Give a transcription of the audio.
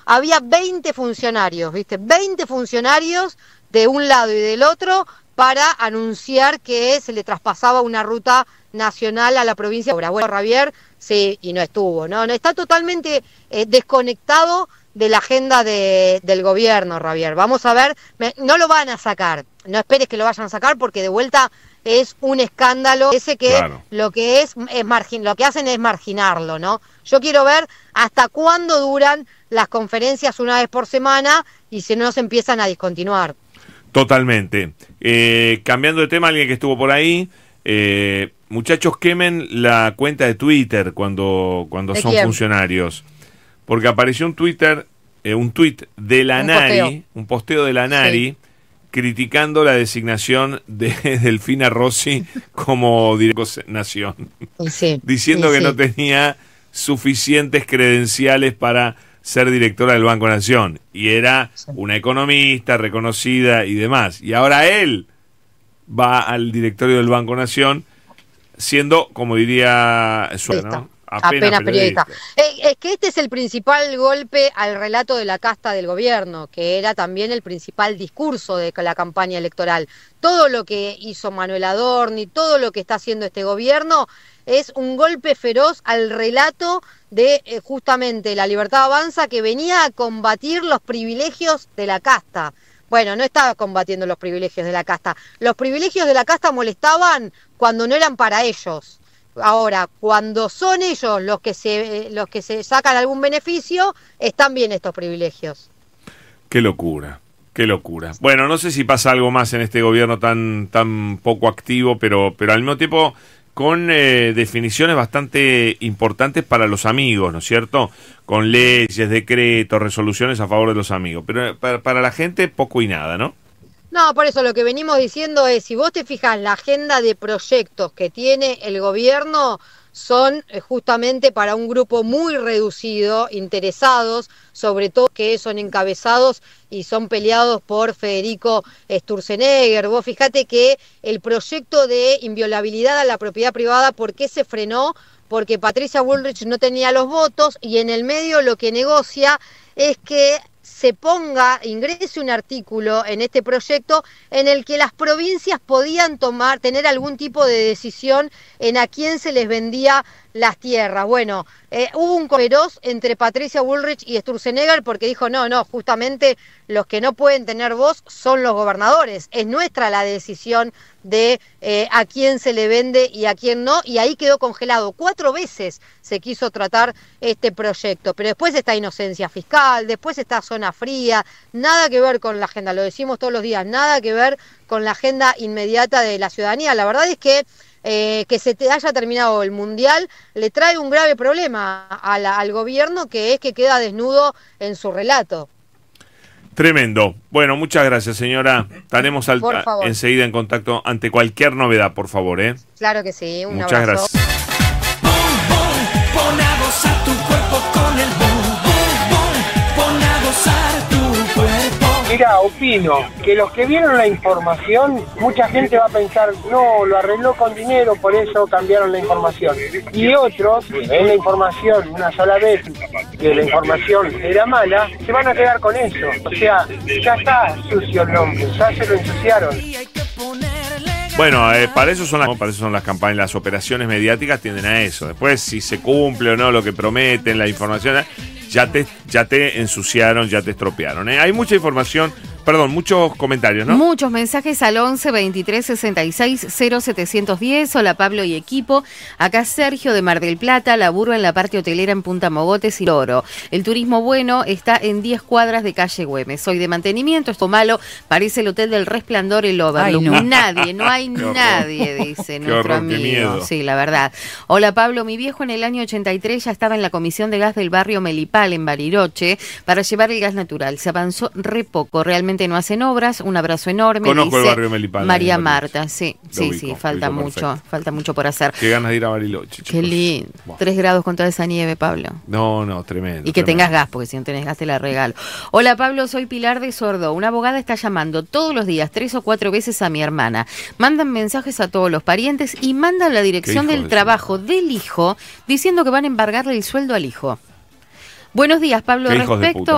había 20 funcionarios, ¿viste? 20 funcionarios de un lado y del otro para anunciar que se le traspasaba una ruta nacional a la provincia. Bueno, Javier, sí, y no estuvo, ¿no? Está totalmente desconectado de la agenda del gobierno, Javier. Vamos a ver, no lo van a sacar, no esperes que lo vayan a sacar porque de vuelta es un escándalo, ese que claro. lo que hacen es marginarlo, ¿no? Yo quiero ver hasta cuándo duran las conferencias una vez por semana y si no se empiezan a discontinuar. Totalmente. Cambiando de tema, alguien que estuvo por ahí, muchachos, quemen la cuenta de Twitter cuando son ¿quién? Funcionarios. Porque apareció un tuit de la Nari, un posteo de la Nari, sí, criticando la designación de Delfina Rossi como directora de Nación. Sí, diciendo que no tenía suficientes credenciales para ser directora del Banco Nación. Y era una economista reconocida y demás. Y ahora él va al directorio del Banco Nación siendo, como diría ¿no? Apenas periodista. Es que este es el principal golpe al relato de la casta del gobierno, que era también el principal discurso de la campaña electoral. Todo lo que hizo Manuel Adorni, todo lo que está haciendo este gobierno es un golpe feroz al relato de justamente la Libertad Avanza, que venía a combatir los privilegios de la casta. Bueno, no estaba combatiendo los privilegios de la casta. Los privilegios de la casta molestaban cuando no eran para ellos. Ahora, cuando son ellos los que se sacan algún beneficio, están bien estos privilegios. Qué locura, qué locura. Bueno, no sé si pasa algo más en este gobierno tan poco activo, pero al mismo tiempo con definiciones bastante importantes para los amigos, ¿no es cierto? Con leyes, decretos, resoluciones a favor de los amigos. Pero para la gente poco y nada, ¿no? No, por eso lo que venimos diciendo es, si vos te fijas, la agenda de proyectos que tiene el gobierno son justamente para un grupo muy reducido, interesados, sobre todo que son encabezados y son peleados por Federico Sturzenegger. Vos fíjate que el proyecto de inviolabilidad a la propiedad privada, ¿por qué se frenó? Porque Patricia Bullrich no tenía los votos y en el medio lo que negocia es que ingrese un artículo en este proyecto en el que las provincias podían tener algún tipo de decisión en a quién se les vendía las tierras. Bueno, hubo un feroz entre Patricia Bullrich y Sturzenegger porque dijo, no, justamente los que no pueden tener voz son los gobernadores. Es nuestra la decisión de a quién se le vende y a quién no, y ahí quedó congelado. 4 veces se quiso tratar este proyecto, pero después está inocencia fiscal, después está zona fría, nada que ver con la agenda, lo decimos todos los días, nada que ver con la agenda inmediata de la ciudadanía. La verdad es que se te haya terminado el Mundial le trae un grave problema al gobierno, que es que queda desnudo en su relato. Tremendo. Bueno, muchas gracias, señora. Estaremos enseguida en contacto ante cualquier novedad, por favor, ¿eh? Claro que sí. Muchas abrazo. Gracias. Pon a gozar tu cuerpo con el pon a gozar tu cuerpo. Mira, opino que los que vieron la información, mucha gente va a pensar, no, lo arregló con dinero, por eso cambiaron la información. Y otros, que ven la información una sola vez, que la información era mala, se van a quedar con eso. O sea, ya está sucio el nombre, ya se lo ensuciaron. Bueno, para eso son las campañas, las operaciones mediáticas tienden a eso. Después, si se cumple o no lo que prometen, la información, ya te ensuciaron, ya te estropearon. Hay mucha información, muchos comentarios, ¿no? Muchos mensajes al 11 23 66 0710. Hola Pablo y equipo. Acá Sergio de Mar del Plata, laburo en la parte hotelera en Punta Mogotes y Loro. El turismo bueno está en 10 cuadras de calle Güemes. Soy de mantenimiento, esto malo, parece el hotel del Resplandor, el Overlook. No hay nadie, dice nuestro amigo. Sí, la verdad. Hola Pablo, mi viejo en el año 83 ya estaba en la comisión de gas del barrio Melipal en Bariloche para llevar el gas natural. Se avanzó re poco, realmente no hacen obras. Un abrazo enorme. Conozco el barrio Melipal. María Marta, sí, falta mucho por hacer. Qué ganas de ir a Bariloche. Qué lindo. 3 grados con toda esa nieve, Pablo. No, tremendo. Y que tengas gas, porque si no tenés gas te la regalo. Hola Pablo, soy Pilar de Sordo. Una abogada está llamando todos los días 3 o 4 veces a mi hermana. Mandan mensajes a todos los parientes y mandan la dirección del trabajo del hijo diciendo que van a embargarle el sueldo al hijo. Buenos días, Pablo. Respecto